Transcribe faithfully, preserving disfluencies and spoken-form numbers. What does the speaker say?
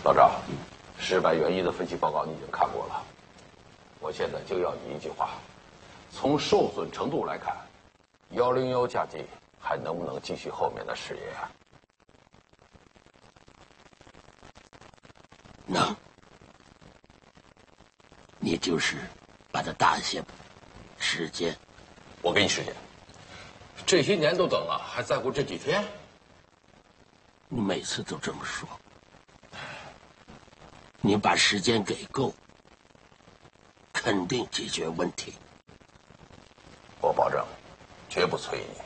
老赵，失败原因的分析报告你已经看过了，我现在就要你一句话：从受损程度来看，幺零幺架机还能不能继续后面的事业啊？ 能。你就是把它大些吧，时间。 我给你时间。这些年都等了，还在乎这几天？ 你每次都这么说。你把时间给够，肯定解决问题。 我保证，绝不催你。